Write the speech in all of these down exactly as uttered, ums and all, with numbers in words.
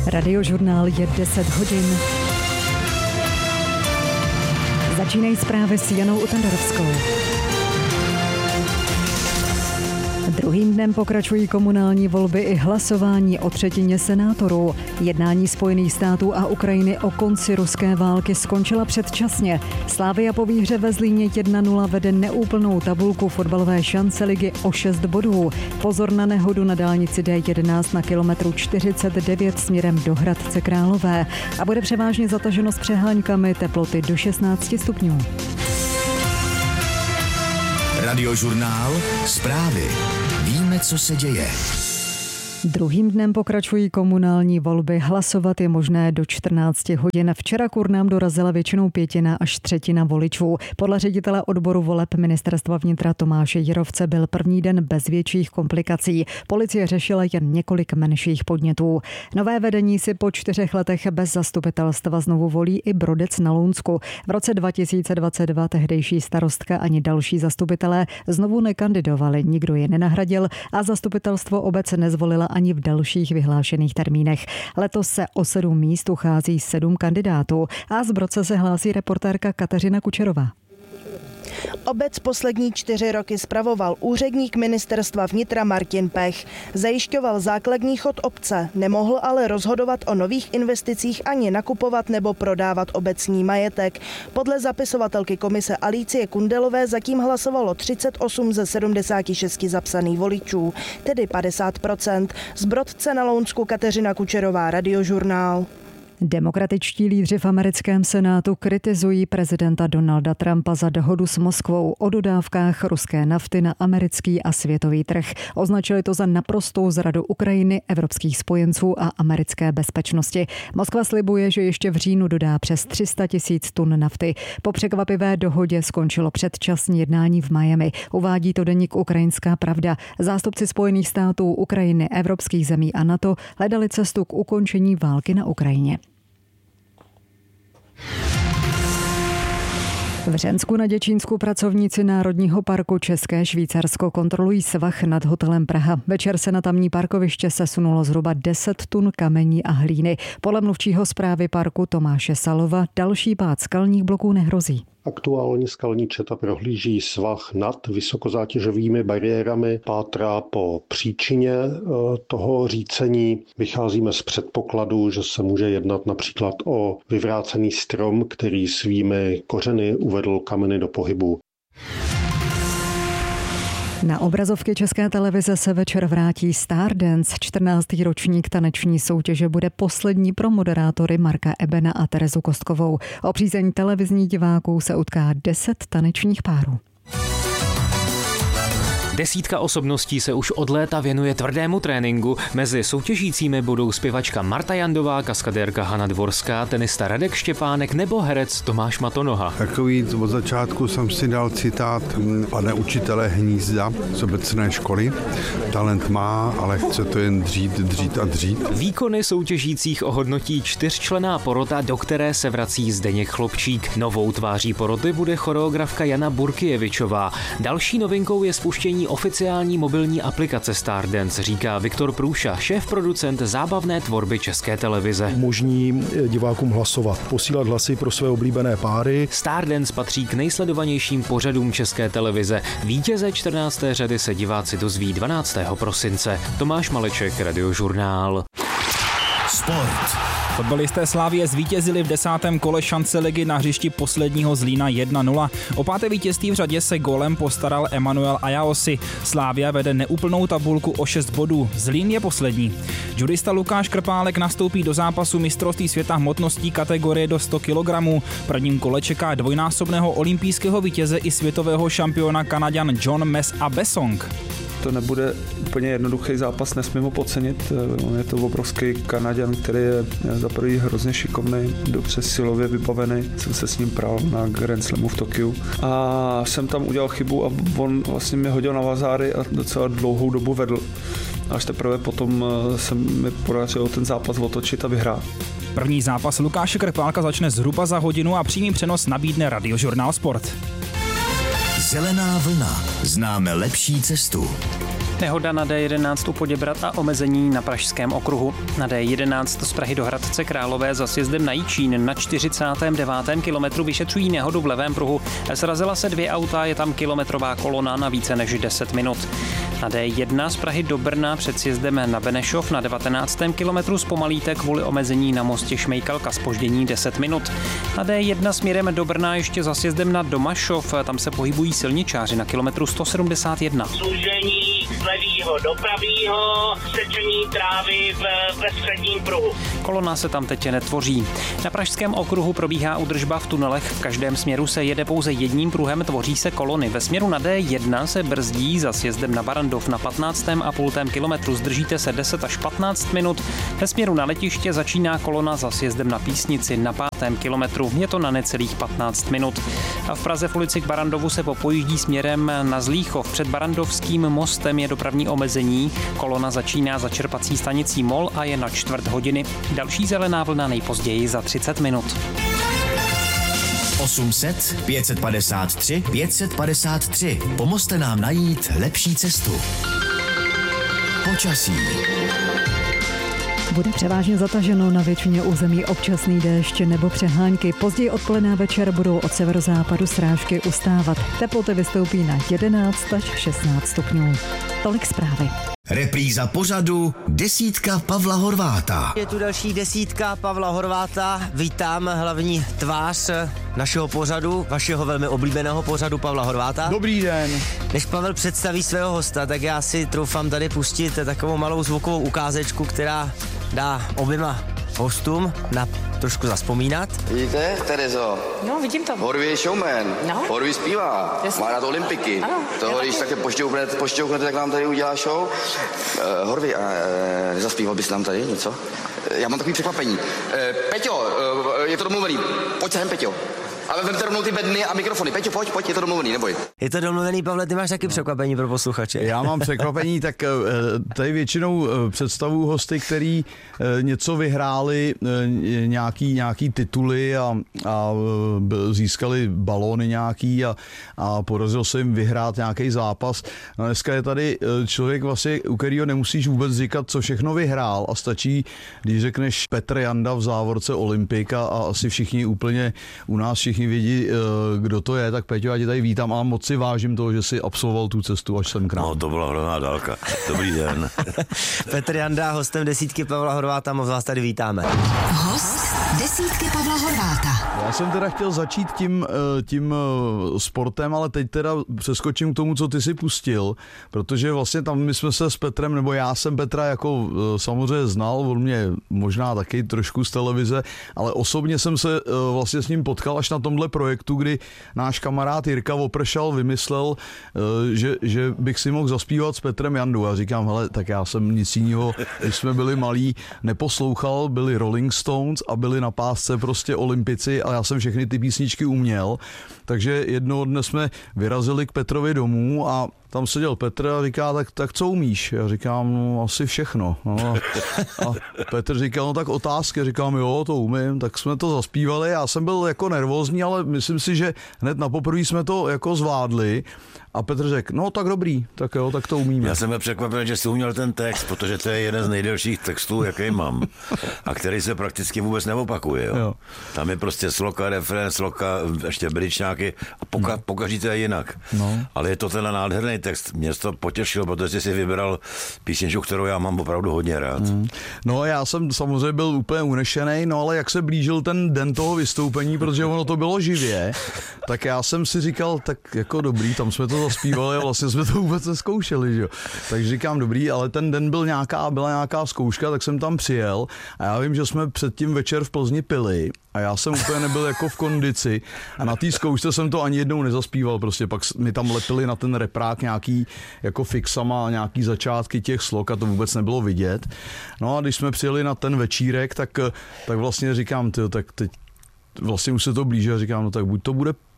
Radiožurnál je deset hodin. Začínají zprávy s Janou Utendorovskou. Druhým dnem pokračují komunální volby i hlasování o třetině senátorů. Jednání Spojených států a Ukrajiny o konci ruské války skončila předčasně. Slavia po výhře ve Zlíně jedna nula vede neúplnou tabulku fotbalové šance ligy o šest bodů. Pozor na nehodu na dálnici D jedenáct na kilometru čtyřicet devět směrem do Hradce Králové. A bude převážně zataženo s přeháňkami, teploty do šestnáct stupňů. Radiožurnál, zprávy. Víme, co se děje. Druhým dnem pokračují komunální volby. Hlasovat je možné do čtrnácti hodin. Včera k urnám dorazila většinou pětina až třetina voličů. Podle ředitele odboru voleb ministerstva vnitra Tomáše Jirovce byl první den bez větších komplikací. Policie řešila jen několik menších podnětů. Nové vedení si po čtyřech letech bez zastupitelstva znovu volí i Brodec na Lounsku. V roce dva tisíce dvacet dva tehdejší starostka ani další zastupitelé znovu nekandidovali. Nikdo je nenahradil a zastupitelstvo obec nezvolila ani v dalších vyhlášených termínech. Letos se o sedm míst uchází sedm kandidátů a z Brodce se hlásí reportérka Kateřina Kučerová. Obec poslední čtyři roky spravoval úředník ministerstva vnitra Martin Pech. Zajišťoval základní chod obce, nemohl ale rozhodovat o nových investicích ani nakupovat nebo prodávat obecní majetek. Podle zapisovatelky komise Alicie Kundelové zatím hlasovalo třicet osm ze sedmdesáti šesti zapsaných voličů, tedy padesát procent. Z Brodce na Lounsku Kateřina Kučerová, Radiožurnál. Demokratičtí lídři v americkém senátu kritizují prezidenta Donalda Trumpa za dohodu s Moskvou o dodávkách ruské nafty na americký a světový trh. Označili to za naprostou zradu Ukrajiny, evropských spojenců a americké bezpečnosti. Moskva slibuje, že ještě v říjnu dodá přes tři sta tisíc tun nafty. Po překvapivé dohodě skončilo předčasné jednání v Miami. Uvádí to deník Ukrajinská pravda. Zástupci Spojených států, Ukrajiny, evropských zemí a NATO hledali cestu k ukončení války na Ukrajině. V Hřensku na Děčínsku pracovníci Národního parku České Švýcarsko kontrolují svah nad hotelem Praha. Večer se na tamní parkoviště sesunulo zhruba deset tun kamení a hlíny. Podle mluvčího správy parku Tomáše Salova další pád skalních bloků nehrozí. Aktuálně skalní četa prohlíží svah nad vysokozátěžovými bariérami, pátrá po příčině toho řícení. Vycházíme z předpokladu, že se může jednat například o vyvrácený strom, který svými kořeny uvedl kameny do pohybu. Na obrazovky České televize se večer vrátí Stardance. čtrnáctý ročník taneční soutěže bude poslední pro moderátory Marka Ebena a Terezu Kostkovou. O přízeň televizních diváků se utká deset tanečních párů. Desítka osobností se už od léta věnuje tvrdému tréninku. Mezi soutěžícími budou zpěvačka Marta Jandová, kaskadérka Hana Dvorská, tenista Radek Štěpánek nebo herec Tomáš Matonoha. Takový od začátku jsem si dal citát pane učitele Hnízda z obecné školy. Talent má, ale chce to jen dřít, dřít a dřít. Výkony soutěžících ohodnotí čtyřčlenná porota, do které se vrací Zdeněk Chlopčík. Novou tváří poroty bude choreografka Jana Burkijevičová. Další novinkou je spuštění oficiální mobilní aplikace Stardance, říká Viktor Průša, šéf-producent zábavné tvorby České televize. Umožní divákům hlasovat, posílat hlasy pro své oblíbené páry. Stardance patří k nejsledovanějším pořadům České televize. Vítěze čtrnácté řady se diváci dozví dvanáctého prosince. Tomáš Maleček, Radiožurnál. Sport. Fotbalisté Slavie zvítězili v desátém kole šance ligy na hřišti posledního Zlína jedna nula. O páté vítězství v řadě se gólem postaral Emanuel Ayaosi. Slavia vede neúplnou tabulku o šest bodů. Zlín je poslední. Judista Lukáš Krpálek nastoupí do zápasu mistrovství světa hmotností kategorie do sto kilogramů. V prvním kole čeká dvojnásobného olympijského vítěze i světového šampiona Kanaďan John Mess a Besong. To nebude úplně jednoduchý zápas, nesmím ho podcenit. On je to obrovský Kanaďan, který je za prvý hrozně šikovný, dobře silově vybavený. Jsem se s ním prál na Grand Slamu v Tokiu a jsem tam udělal chybu a on vlastně mě hodil na vazáry a docela dlouhou dobu vedl. Až teprve potom se mi podařilo ten zápas otočit a vyhrát. První zápas Lukáše Krpálka začne zhruba za hodinu a přímý přenos nabídne Radiožurnál Sport. Zelená vlna. Známe lepší cestu. Nehoda na D jedenáct u Poděbrad a omezení na Pražském okruhu. Na D jedenáct z Prahy do Hradce Králové za sjezdem na Jičín na čtyřicátém devátém kilometru vyšetřují nehodu v levém pruhu. Srazila se dvě auta, je tam kilometrová kolona na více než deset minut. Na D jedna z Prahy do Brna před sjezdem na Benešov na devatenáctém kilometru zpomalíte kvůli omezení na mostě Šmejkalka zpoždění deset minut. Na D jedna směrem do Brna ještě za sjezdem na Domašov, tam se pohybují silničáři na kilometru sto sedmdesát jedna. Služení z levýho do pravýho, sečení trávy v, ve středním pruhu. Kolona se tam teď netvoří. Na Pražském okruhu probíhá údržba v tunelech, v každém směru se jede pouze jedním pruhem, tvoří se kolony. Ve směru na D jedna se brzdí za sjezdem na Barandov na patnáctém a půl kilometru, zdržíte se deset až patnáct minut. Ve směru na letiště začíná kolona za sjezdem na Písnici na pátém kilometru, je to na necelých patnáct minut. A v Praze v ulici k Barandovu se popojíždí směrem na Zlíchov. Před Barandovským mostem je dopravní omezení. Kolona začíná za čerpací stanicí Mol a je na čtvrt hodiny. Další zelená vlna nejpozději za třicet minut. osm set, pět set padesát tři, pět set padesát tři. Pomozte nám najít lepší cestu. Počasí. Bude převážně zataženo, na většině území občasný déšť nebo přehánky. Později odpoledne a večer budou od severozápadu srážky ustávat. Teploty vystoupí na jedenáct až šestnáct stupňů. Tolik zprávy. Repríza pořadu Desítka Pavla Horváta. Je tu další desítka Pavla Horváta. Vítám hlavní tvář našeho pořadu, vašeho velmi oblíbeného pořadu Pavla Horváta. Dobrý den. Než Pavel představí svého hosta, tak já si troufám tady pustit takovou malou zvukovou ukázečku, která dá oběma hostům na trošku zavzpomínat. Vidíte, Terezo? No, vidím to. Horvý je showman. No. Horvý zpívá. Jasně. Má rád olympiky. Ano, toho, když také pošťouknete, pošťouknete, tak nám tady udělá show. Uh, Horvý, uh, nezaspíval bys nám tady něco? Uh, já mám takový překvapení. Uh, Peťo, uh, je to domluvený. Pojď sem, Peťo. Ale vemte rovnou ty bedny a mikrofony. Peťo, pojď, pojď, je to domluvený, neboj. Je to domluvený, Pavle, ty máš taky no. překvapení pro posluchače. Já mám překvapení, tak tady většinou představuju hosty, který něco vyhráli, nějaký, nějaký tituly a, a získali balóny nějaký a, a podařilo se jim vyhrát nějaký zápas. No dneska je tady člověk vlastně, u kterého nemusíš vůbec říkat, co všechno vyhrál a stačí, když řekneš Petr Janda v závorce Olympika a asi všichni úplně u nás všichni vědí, kdo to je, tak Peťo, já tě tady vítám a moc si vážím toho, že jsi absolvoval tu cestu až sem k nám. No, to byla hrozná dálka. Dobrý den. Petr Janda, hostem desítky Pavla Horváta, moc vás tady vítáme. Host desítky Pavla Horváta. Já jsem teda chtěl začít tím, tím sportem, ale teď teda přeskočím k tomu, co ty si pustil, protože vlastně tam my jsme se s Petrem, nebo já jsem Petra jako samozřejmě znal, on mě možná taky trošku z televize, ale osobně jsem se vlastně s ním potkal až na tomhle projektu, kdy náš kamarád Jirka Opršal vymyslel, že, že bych si mohl zaspívat s Petrem Jandou. A říkám, hele, tak já jsem nic jiného, když jsme byli malí, neposlouchal, byli Rolling Stones a byli na pásce prostě Olympici a já jsem všechny ty písničky uměl. Takže jednoho dne jsme vyrazili k Petrovi domů a tam seděl Petr a říká, tak, tak co umíš? Já říkám, no asi všechno. No, a Petr říkal, no tak otázky. Říkám, jo, to umím. Tak jsme to zaspívali. Já jsem byl jako nervózní, ale myslím si, že hned na poprvé jsme to jako zvládli. A Petr řekl, no tak dobrý, tak jo, tak to umíme. Já jsem byl překvapen, že jsi uměl ten text, protože to je jeden z nejdelších textů, jaký mám. A který se prakticky vůbec neopakuje. Jo. Jo. Tam je prostě sloka, refrén, sloka, ještě bryčňáky a poka, no. pokaží to je jinak. No. Ale je to ten nádherný text. Mě to potěšilo, protože jsi vybral písničku, kterou já mám opravdu hodně rád. Mm. No já jsem samozřejmě byl úplně unešený, no ale jak se blížil ten den toho vystoupení, protože ono to bylo živě, tak já jsem si říkal, tak jako dobrý, tam jsme to zaspívali a vlastně jsme to vůbec neskoušeli, že jo. Takže říkám dobrý, ale ten den byl nějaká, byla nějaká zkouška, tak jsem tam přijel a já vím, že jsme předtím večer v Plzni pili a já jsem úplně nebyl jako v kondici a na té zkoušce jsem to ani jednou nezaspíval, prostě pak mi tam lepili na ten reprák nějaký jako fixama, nějaký začátky těch slok a to vůbec nebylo vidět. No a když jsme přijeli na ten večírek, tak, tak vlastně říkám, tyjo, tak teď vlastně už se to blíží a říkám, no tak buď to bude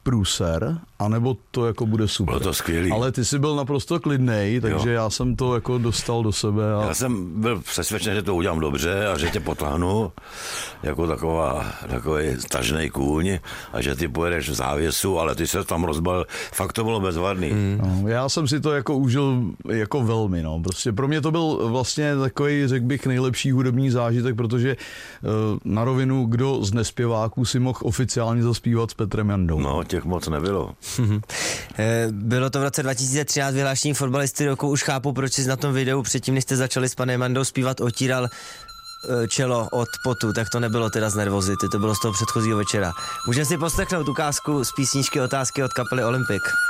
průser, anebo to jako bude super. Bylo to skvělý. Ale ty jsi byl naprosto klidnej, takže jo. já jsem to jako dostal do sebe. A... Já jsem byl přesvědčen, že to udělám dobře a že tě potáhnu jako taková, takový tažnej kůň a že ty pojedeš v závěsu, ale ty se tam rozbal, fakt to bylo bezvadný. Mm. No, já jsem si to jako užil jako velmi, no. Prostě pro mě to byl vlastně takový, řekl bych, nejlepší hudební zážitek, protože na rovinu, kdo z nespěváků si mohl oficiálně zaspívat s Petrem Jandou. No, těch moc nebylo. Bylo to v roce dva tisíce třináct vyhlášení fotbalisty roku, už chápu, proč jsi na tom videu předtím, než jste začali s panem Jandou zpívat, otíral čelo od potu, tak to nebylo teda z nervozity, to bylo z toho předchozího večera. Můžeme si poslechnout ukázku z písničky Otázky od kapely Olympic.